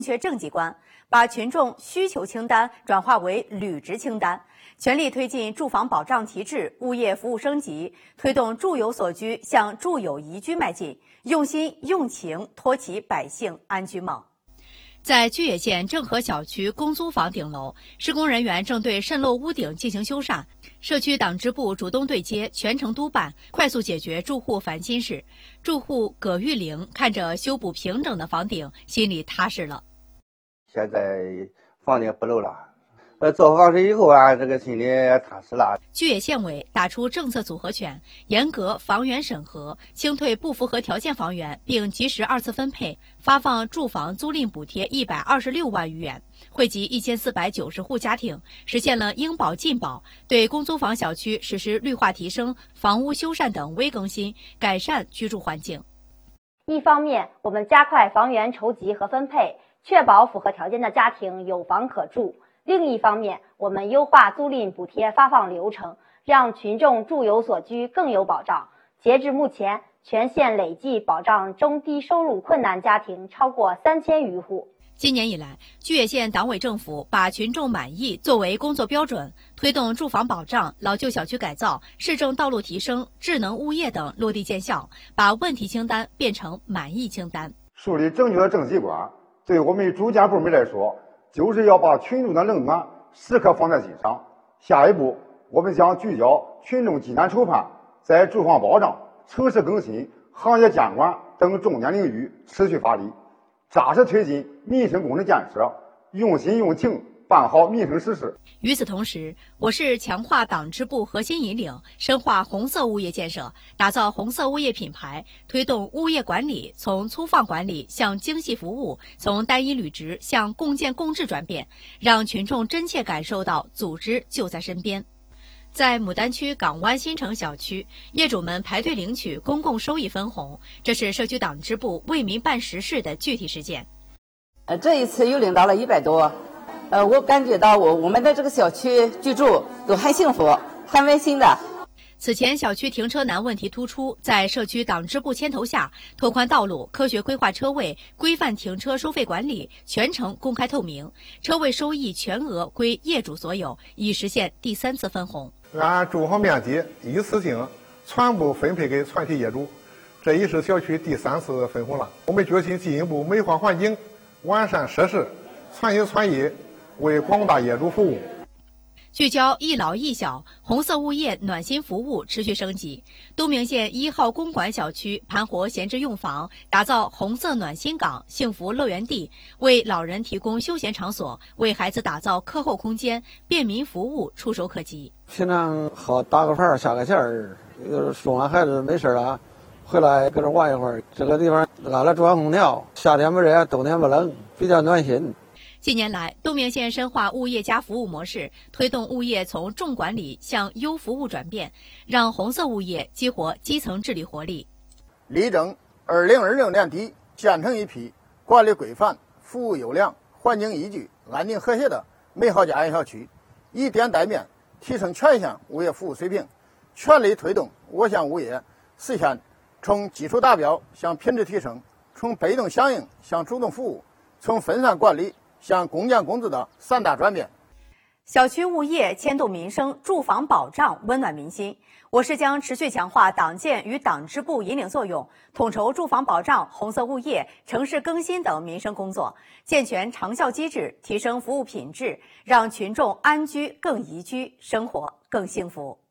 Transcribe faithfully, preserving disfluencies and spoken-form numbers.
确政绩观，把群众需求清单转化为履职清单，全力推进住房保障提质、物业服务升级，推动住有所居向住有宜居迈进，用心用情托起百姓安居梦。在巨野县正和小区公租房顶楼，施工人员正对渗漏屋顶进行修缮，社区党支部主动对接，全程督办，快速解决住户烦心事。住户葛玉玲看着修补平整的房顶，心里踏实了。 现在房顶不漏了。呃，做好事以后啊，这个心里踏实了。 巨野县委打出政策组合拳，严格房源审核，清退不符合条件房源，并及时二次分配，发放住房租赁补贴一百二十六万余元，惠及一千四百九十户家庭，实现了应保尽保，对公租房小区实施绿化提升、房屋修缮等微更新，改善居住环境。 一方面，我们加快房源筹集和分配，确保符合条件的家庭有房可住。另一方面，我们优化租赁补贴发放流程，让群众住有所居更有保障。截至目前，全县累计保障中低收入困难家庭超过三千余户。 今年以来，巨野县党委政府把群众满意作为工作标准，推动住房保障、老旧小区改造、市政道路提升、智能物业等落地见效，把问题清单变成满意清单。 树立正确的政绩观，对我们主监部门来说，就是要把群众的冷暖时刻放在心上。下一步，我们将聚焦群众济难愁盼，在住房保障、城市更新、行业监管等重点领域持续发力，扎实推进民生工程建设，用心用情办好民生实事。 与此同时，我市强化党支部核心引领，深化红色物业建设，打造红色物业品牌，推动物业管理从粗放管理向精细服务，从单一履职向共建共治转变，让群众真切感受到组织就在身边。在牡丹区港湾新城小区，业主们排队领取公共收益分红，这是社区党支部为民办实事的具体实践。 呃，这一次又领到了一百多。呃，我感觉到我我们的这个小区居住都很幸福，很温馨的。 此前，小区停车难问题突出，在社区党支部牵头下，拓宽道路、科学规划车位、规范停车收费管理，全程公开透明，车位收益全额归业主所有，已实现第三次分红。 按住房面积一次性全部分配给全体业主，这已是小区第三次分红了。我们决心进一步美化环境，完善设施，全心全意为广大业主服务。 聚焦一老一小，红色物业暖心服务持续升级。东明县一号公馆小区盘活闲置用房，打造红色暖心港、幸福乐园地，为老人提供休闲场所，为孩子打造课后空间，便民服务触手可及。 平常好打个牌、下个线儿，送完孩子没事了，回来跟着玩一会儿。这个地方安了中央空调，夏天不热，冬天不冷，比较暖心。 近年来，东明县深化物业加服务模式，推动物业从重管理向优服务转变，让红色物业激活基层治理活力。 力争二零二六年底建成一批管理规范、服务优良、环境宜居、安定和谐的美好家园小区，以点带面，提升全县物业服务水平，全力推动我县物业实现从基础达标向品质提升，从被动响应向主动服务，从分散管理向共建共治的三大转变。 小区物业牵动民生，住房保障温暖民心。我市将持续强化党建与党支部引领作用，统筹住房保障、红色物业、城市更新等民生工作，健全长效机制，提升服务品质，让群众安居更宜居，生活更幸福。